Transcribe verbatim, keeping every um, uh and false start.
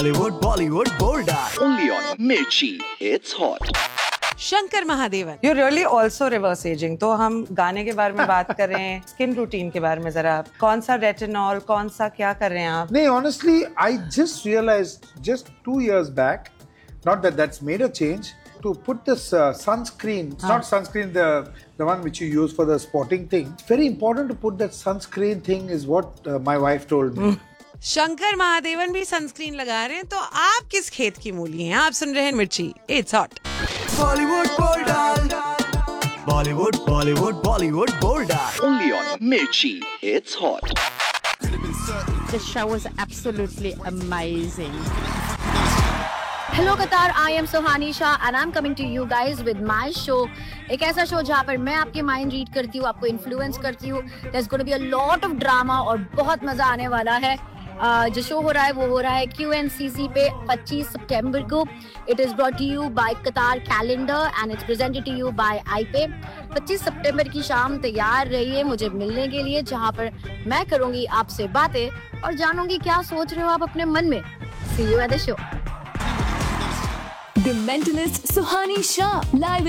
Hollywood, Bollywood, Bollywood. Only on Mirchi. It's hot. Shankar Mahadevan. You're really also reverse aging. तो हम गाने के बारे में बात कर रहे हैं, स्किन रूटीन के बारे में जरा, कौन सा रेटिनॉल, कौन सा क्या कर रहे हैं आप? नहीं, honestly, I just realized just two years back, not that that's made a change, to put this uh, sunscreen. It's not sunscreen, the the one which you use for the sporting thing. It's very important to put that sunscreen thing, is what uh, my wife told me. Shankar Mahadevan भी sunscreen लगा रहे हैं, तो आप किस खेत की मूली हैं? आप सुन रहे हैं मिर्ची, it's hot. Bollywood, Bollywood. Bollywood, Bollywood, Bollywood, Bollywood. Only on Mirchi. It's hot. The show was absolutely amazing. Hello Qatar, I am Suhani Shah and I'm coming to you guys with my show. एक ऐसा show जहाँ पर मैं आपके mind read करती हूँ, आपको influence करती हूँ. There's going to be a lot of drama और बहुत मजा आने वाला है. Uh, जो शो हो रहा है वो हो रहा है Q N C C पे पच्चीस सितंबर को. It is brought to you by Qatar Calendar and it's presented to you by I P A. पच्चीस सितंबर की शाम तैयार रहिए मुझे मिलने के लिए, जहाँ पर मैं करूँगी आपसे बातें और जानूंगी क्या सोच रहे हो आप अपने मन में. See you at the show. The Mentalist Suhani Shah live